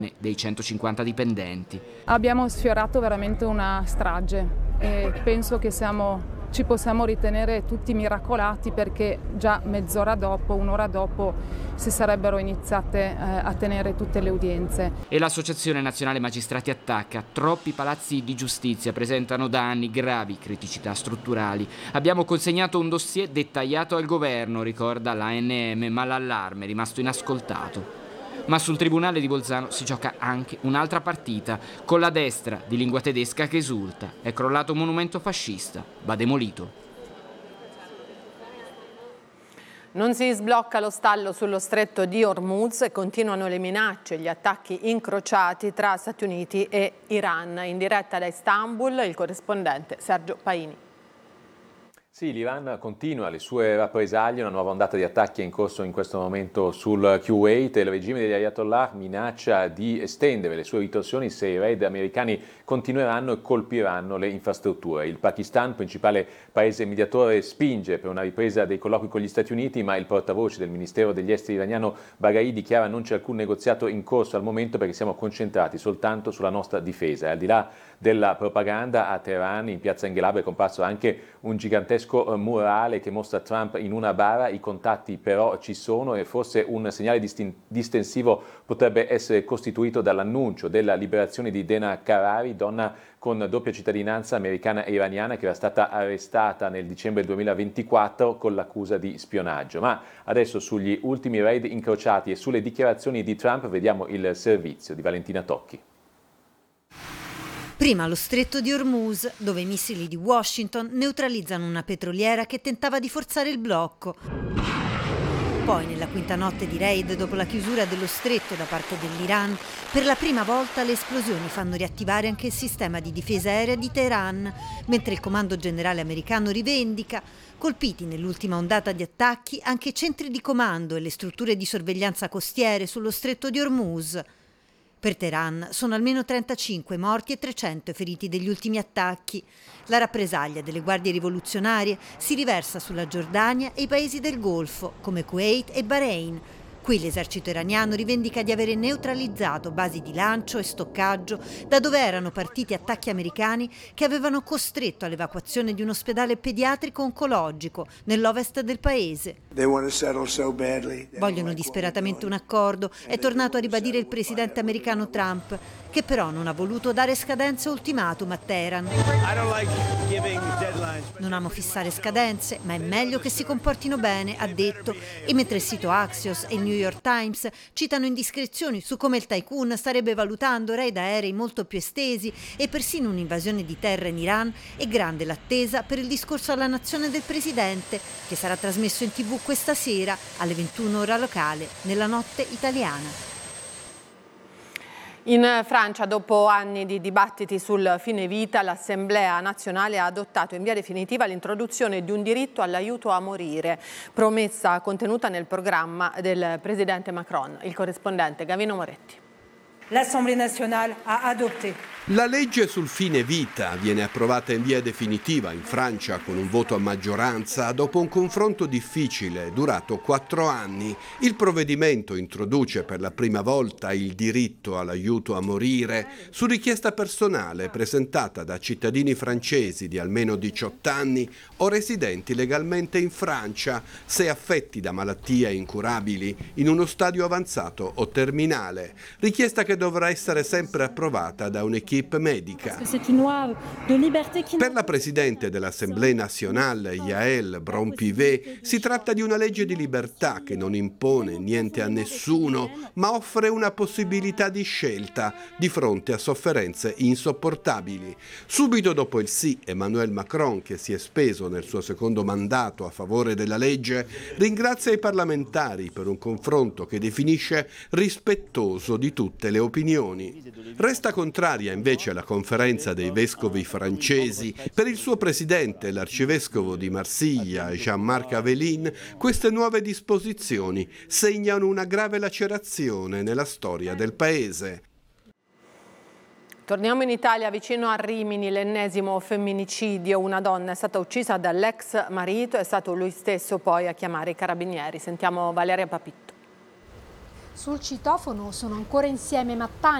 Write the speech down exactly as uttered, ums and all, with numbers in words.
dei centocinquanta dipendenti. Abbiamo sfiorato veramente una strage e penso che siamo, ci possiamo ritenere tutti miracolati, perché già mezz'ora dopo, un'ora dopo, si sarebbero iniziate eh, a tenere tutte le udienze. E l'Associazione Nazionale Magistrati attacca: troppi palazzi di giustizia presentano da anni gravi criticità strutturali. Abbiamo consegnato un dossier dettagliato al governo, ricorda l'A N M, ma l'allarme è rimasto inascoltato. Ma sul tribunale di Bolzano si gioca anche un'altra partita, con la destra di lingua tedesca che esulta. È crollato un monumento fascista, va demolito. Non si sblocca lo stallo sullo stretto di Hormuz e continuano le minacce e gli attacchi incrociati tra Stati Uniti e Iran. In diretta da Istanbul il corrispondente Sergio Paini. Sì, l'Iran continua le sue rappresaglie, una nuova ondata di attacchi è in corso in questo momento sul Kuwait e il regime degli Ayatollah minaccia di estendere le sue ritorsioni se i raid americani continueranno e colpiranno le infrastrutture. Il Pakistan, principale paese mediatore, spinge per una ripresa dei colloqui con gli Stati Uniti, ma il portavoce del Ministero degli Esteri iraniano Baghai dichiara non c'è alcun negoziato in corso al momento perché siamo concentrati soltanto sulla nostra difesa. E al di là della propaganda, a Teheran, in piazza Engelab, è comparso anche un gigantesco murale che mostra Trump in una bara. I contatti però ci sono e forse un segnale distin- distensivo potrebbe essere costituito dall'annuncio della liberazione di Dena Karari, donna con doppia cittadinanza americana e iraniana che era stata arrestata nel dicembre duemilaventiquattro con l'accusa di spionaggio. Ma adesso sugli ultimi raid incrociati e sulle dichiarazioni di Trump vediamo il servizio di Valentina Tocchi. Prima lo stretto di Hormuz, dove i missili di Washington neutralizzano una petroliera che tentava di forzare il blocco. Poi, nella quinta notte di raid, dopo la chiusura dello stretto da parte dell'Iran, per la prima volta le esplosioni fanno riattivare anche il sistema di difesa aerea di Teheran, mentre il comando generale americano rivendica colpiti nell'ultima ondata di attacchi anche i centri di comando e le strutture di sorveglianza costiere sullo stretto di Hormuz. Per Teheran sono almeno trentacinque morti e trecento feriti degli ultimi attacchi. La rappresaglia delle guardie rivoluzionarie si riversa sulla Giordania e i paesi del Golfo, come Kuwait e Bahrain. Qui l'esercito iraniano rivendica di avere neutralizzato basi di lancio e stoccaggio da dove erano partiti attacchi americani che avevano costretto all'evacuazione di un ospedale pediatrico oncologico nell'ovest del paese. Vogliono disperatamente un accordo, è tornato a ribadire il presidente americano Trump, che però non ha voluto dare scadenze o ultimatum a Teheran. Non amo fissare scadenze, ma è meglio che si comportino bene, ha detto, e mentre il sito Axios e il New York Times citano indiscrezioni su come il tycoon starebbe valutando raid aerei molto più estesi e persino un'invasione di terra in Iran, è grande l'attesa per il discorso alla nazione del presidente, che sarà trasmesso in tv questa sera alle ventuno ora locale, nella notte italiana. In Francia, dopo anni di dibattiti sul fine vita, l'Assemblea nazionale ha adottato in via definitiva l'introduzione di un diritto all'aiuto a morire, promessa contenuta nel programma del presidente Macron. Il corrispondente Gavino Moretti. L'Assemblée nationale ha adopté. La legge sul fine vita viene approvata in via definitiva in Francia con un voto a maggioranza dopo un confronto difficile durato quattro anni. Il provvedimento introduce per la prima volta il diritto all'aiuto a morire su richiesta personale presentata da cittadini francesi di almeno diciotto anni o residenti legalmente in Francia se affetti da malattie incurabili in uno stadio avanzato o terminale. Richiesta che dovrà essere sempre approvata da un'equipe medica. Per la Presidente dell'Assemblée nationale, Yael Braun-Pivet, si tratta di una legge di libertà che non impone niente a nessuno, ma offre una possibilità di scelta di fronte a sofferenze insopportabili. Subito dopo il sì, Emmanuel Macron, che si è speso nel suo secondo mandato a favore della legge, ringrazia i parlamentari per un confronto che definisce rispettoso di tutte le opinioni. Resta contraria invece la conferenza dei vescovi francesi. Per il suo presidente, l'arcivescovo di Marsiglia, Jean-Marc Avelin, queste nuove disposizioni segnano una grave lacerazione nella storia del paese. Torniamo in Italia, vicino a Rimini, l'ennesimo femminicidio. Una donna è stata uccisa dall'ex marito, è stato lui stesso poi a chiamare i carabinieri. Sentiamo Valeria Papitto. Sul citofono sono ancora insieme Mattani